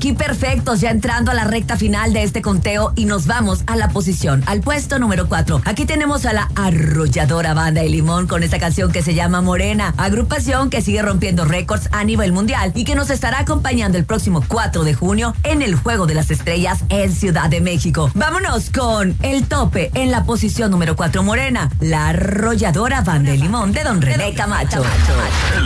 aquí perfectos, ya entrando a la recta final de este conteo y nos vamos a la posición, al puesto número 4. Aquí tenemos a la arrolladora Banda de Limón con esta canción que se llama Morena, agrupación que sigue rompiendo récords a nivel mundial y que nos estará acompañando el próximo 4 de junio en el Juego de las Estrellas en Ciudad de México. Vámonos con El Tope en la posición número 4, Morena, la arrolladora Banda de Limón de Don René Camacho.